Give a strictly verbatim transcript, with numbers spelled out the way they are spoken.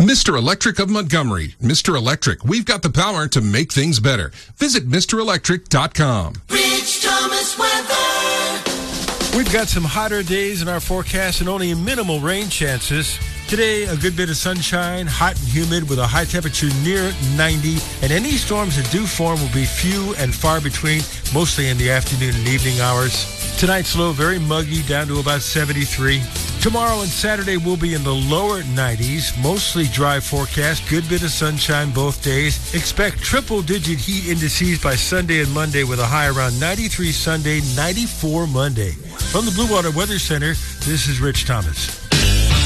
Mister Electric of Montgomery. Mister Electric, we've got the power to make things better. Visit Mister Electric dot com. Rich Thomas weather. We've got some hotter days in our forecast and only minimal rain chances. Today, a good bit of sunshine, hot and humid with a high temperature near ninety, and any storms that do form will be few and far between, mostly in the afternoon and evening hours. Tonight's low, very muggy, down to about seventy-three. Tomorrow and Saturday will be in the lower nineties, mostly dry forecast, good bit of sunshine both days. Expect triple-digit heat indices by Sunday and Monday with a high around ninety-three Sunday, ninety-four Monday. From the Blue Water Weather Center, this is Rich Thomas.